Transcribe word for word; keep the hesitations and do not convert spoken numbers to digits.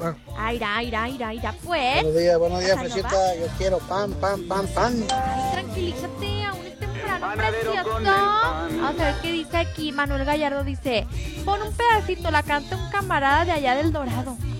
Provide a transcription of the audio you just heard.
Ah. Ay, irá, irá, irá, irá, pues. Buenos días, buenos días, Casanova. Fresita. Yo quiero pan, pan, pan, pan. Ay, tranquilízate, aún es temprano, precioso. Vamos a ver qué dice aquí. Manuel Gallardo dice: pon un pedacito, la canta un camarada de allá del Dorado.